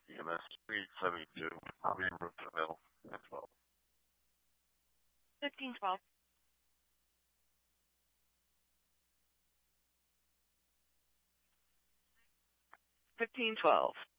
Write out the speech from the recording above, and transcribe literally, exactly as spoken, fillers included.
E M S three seventy-two, I'll be in Brooksville at twelve. fifteen twelve. fifteen twelve.